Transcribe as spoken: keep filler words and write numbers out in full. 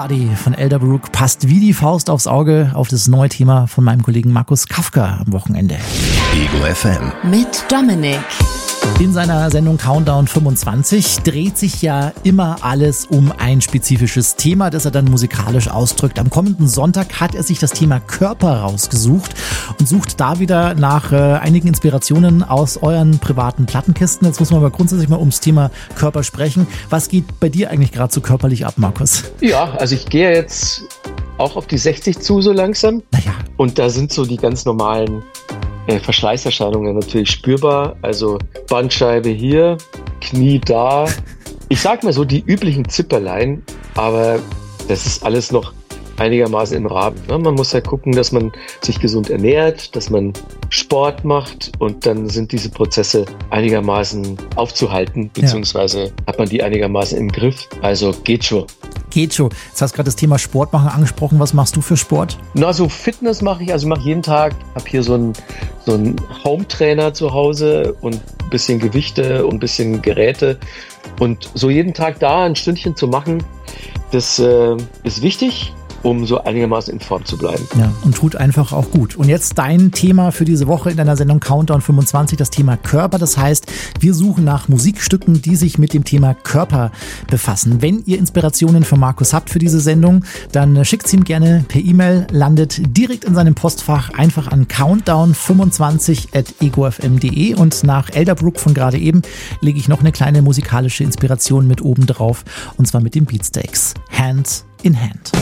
Body von Elderbrook passt wie die Faust aufs Auge auf das neue Thema von meinem Kollegen Markus Kafka am Wochenende. Ego F M. Mit Dominik. In seiner Sendung Countdown fünfundzwanzig dreht sich ja immer alles um ein spezifisches Thema, das er dann musikalisch ausdrückt. Am kommenden Sonntag hat er sich das Thema Körper rausgesucht und sucht da wieder nach äh, einigen Inspirationen aus euren privaten Plattenkisten. Jetzt muss man aber grundsätzlich mal ums Thema Körper sprechen. Was geht bei dir eigentlich gerade so körperlich ab, Markus? Ja, also ich gehe jetzt auch auf die sechzig zu so langsam. Naja. Und da sind so die ganz normalen Äh, Verschleißerscheinungen natürlich spürbar, also Bandscheibe hier, Knie da. Ich sag mal so die üblichen Zipperlein, aber das ist alles noch einigermaßen im Rahmen. Ne? Man muss halt gucken, dass man sich gesund ernährt, dass man Sport macht und dann sind diese Prozesse einigermaßen aufzuhalten, beziehungsweise ja. hat man die einigermaßen im Griff. Also geht schon. Geht schon. Jetzt hast du gerade das Thema Sport machen angesprochen. Was machst du für Sport? Na, so Fitness mache ich. Also ich mache jeden Tag, habe hier so einen so einen Home-Trainer zu Hause und ein bisschen Gewichte und ein bisschen Geräte. Und so jeden Tag da ein Stündchen zu machen, das äh, ist wichtig, um so einigermaßen in Form zu bleiben. Ja, und tut einfach auch gut. Und jetzt dein Thema für diese Woche in deiner Sendung Countdown fünfundzwanzig, das Thema Körper. Das heißt, wir suchen nach Musikstücken, die sich mit dem Thema Körper befassen. Wenn ihr Inspirationen für Markus habt für diese Sendung, dann schickt sie ihm gerne per E-Mail, landet direkt in seinem Postfach, einfach an countdown fünfundzwanzig at ego f m punkt d e. Und nach Elderbrook von gerade eben lege ich noch eine kleine musikalische Inspiration mit oben drauf, und zwar mit den Beatsteaks. Hand in Hand.